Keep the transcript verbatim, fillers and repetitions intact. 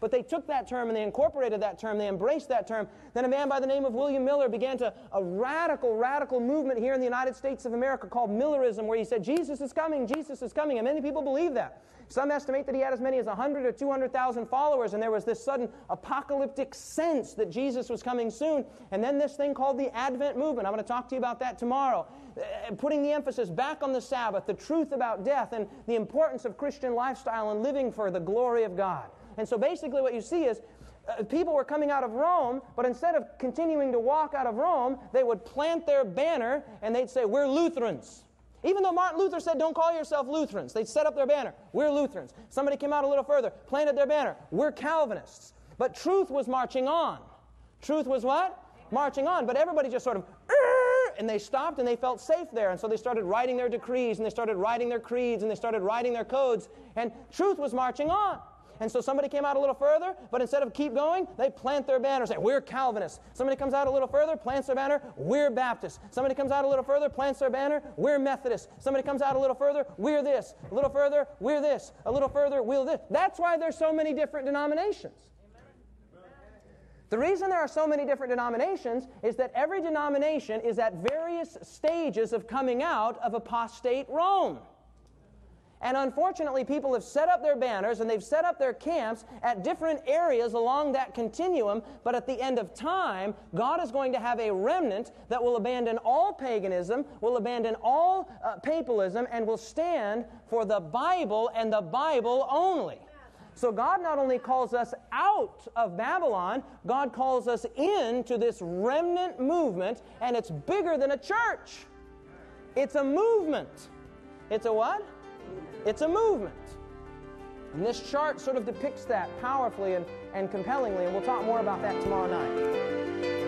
but they took that term and they incorporated that term, they embraced that term. Then a man by the name of William Miller began to a radical, radical movement here in the United States of America called Millerism, where he said, Jesus is coming, Jesus is coming, and many people believe that. Some estimate that he had as many as one hundred or two hundred thousand followers, and there was this sudden apocalyptic sense that Jesus was coming soon. And then this thing called the Advent movement. I'm going to talk to you about that tomorrow. Uh, putting the emphasis back on the Sabbath, the truth about death, and the importance of Christian lifestyle and living for the glory of God. And so basically what you see is uh, people were coming out of Rome, but instead of continuing to walk out of Rome, they would plant their banner and they'd say, we're Lutherans. Even though Martin Luther said, don't call yourself Lutherans. They'd set up their banner. We're Lutherans. Somebody came out a little further, planted their banner. We're Calvinists. But truth was marching on. Truth was what? Marching on. But everybody just sort of, and they stopped and they felt safe there. And so they started writing their decrees and they started writing their creeds and they started writing their codes. And truth was marching on. And so somebody came out a little further, but instead of keep going, they plant their banner, say, we're Calvinists. Somebody comes out a little further, plants their banner, we're Baptists. Somebody comes out a little further, plants their banner, we're Methodists. Somebody comes out a little further, we're this. A little further, we're this. A little further, we're this. That's why there's so many different denominations. The reason there are so many different denominations is that every denomination is at various stages of coming out of apostate Rome. And unfortunately, people have set up their banners and they've set up their camps at different areas along that continuum, but at the end of time, God is going to have a remnant that will abandon all paganism, will abandon all uh, papalism, and will stand for the Bible and the Bible only. So God not only calls us out of Babylon, God calls us into this remnant movement, and it's bigger than a church. It's a movement. It's a what? It's a movement. And this chart sort of depicts that powerfully and, and compellingly, and we'll talk more about that tomorrow night.